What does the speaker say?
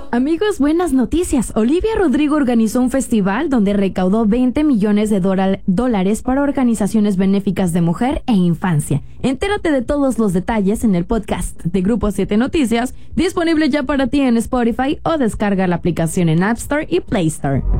Amigos, buenas noticias. Olivia Rodrigo organizó un festival donde recaudó 20 millones de dólares para organizaciones benéficas de mujer e infancia. Entérate de todos los detalles en el podcast de Grupo 7 Noticias, disponible ya para ti en Spotify o descarga la aplicación en App Store y Play Store.